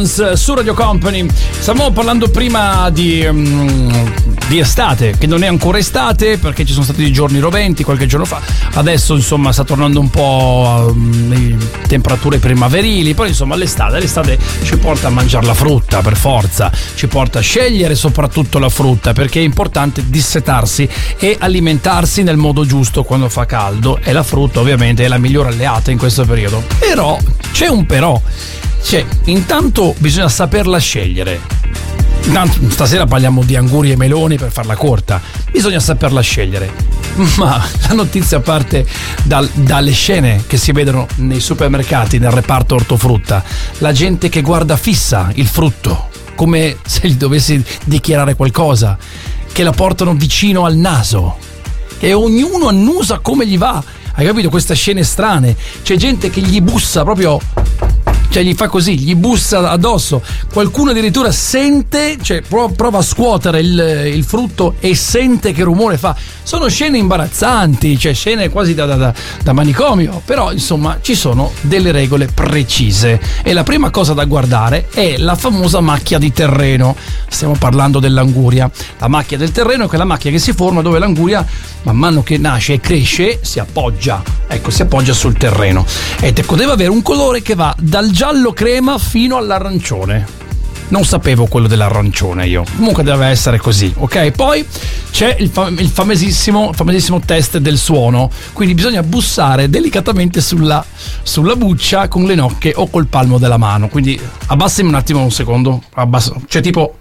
Su Radio Company. Stavamo parlando prima di estate, che non è ancora estate perché ci sono stati dei giorni roventi qualche giorno fa. Adesso insomma sta tornando un po' le temperature primaverili. Poi insomma l'estate ci porta a mangiare la frutta per forza, ci porta a scegliere soprattutto la frutta, perché è importante dissetarsi e alimentarsi nel modo giusto quando fa caldo, e la frutta ovviamente è la migliore alleata in questo periodo. Però c'è un però. Intanto bisogna saperla scegliere. Stasera parliamo di anguri e meloni per farla corta. Bisogna saperla scegliere. Ma la notizia parte dalle scene che si vedono nei supermercati, nel reparto ortofrutta. La gente che guarda fissa il frutto, come se gli dovessi dichiarare qualcosa, che la portano vicino al naso e ognuno annusa come gli va. Hai capito? Queste scene strane. C'è gente che gli bussa proprio, gli fa così, gli bussa addosso. Qualcuno addirittura sente, prova a scuotere il frutto e sente che rumore fa. Sono scene imbarazzanti, scene quasi da manicomio. Però insomma ci sono delle regole precise, e la prima cosa da guardare è la famosa macchia di terreno. Stiamo parlando dell'anguria. La macchia del terreno è quella macchia che si forma dove l'anguria, man mano che nasce e cresce, si appoggia sul terreno, ed deve avere un colore che va dal giallo crema fino all'arancione. Non sapevo quello dell'arancione io. Comunque deve essere così, ok? Poi c'è il famosissimo test del suono. Quindi bisogna bussare delicatamente sulla buccia con le nocche o col palmo della mano. Quindi abbassami un attimo, un secondo. Tipo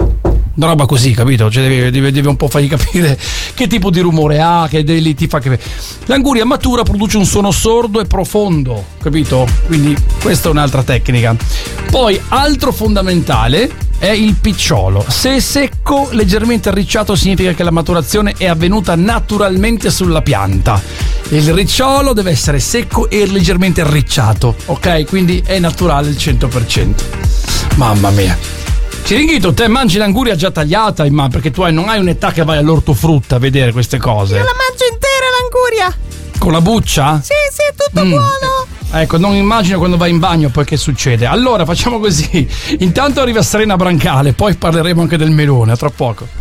una roba così, capito? Devi un po' fargli capire che tipo di rumore ha, che ti fa capire. L'anguria matura produce un suono sordo e profondo, capito? Quindi questa è un'altra tecnica. Poi altro fondamentale è il picciolo. Se è secco, leggermente arricciato, significa che la maturazione è avvenuta naturalmente sulla pianta. Il ricciolo deve essere secco e leggermente arricciato, ok? Quindi è naturale il 100%. Mamma mia. Chiringhito, te mangi l'anguria già tagliata, perché tu non hai un'età che vai all'ortofrutta a vedere queste cose. Io la mangio intera l'anguria. Con la buccia? Sì, è tutto buono. Ecco, non immagino quando vai in bagno poi che succede. Allora facciamo così. Intanto arriva Serena Brancale, poi parleremo anche del melone, a tra poco.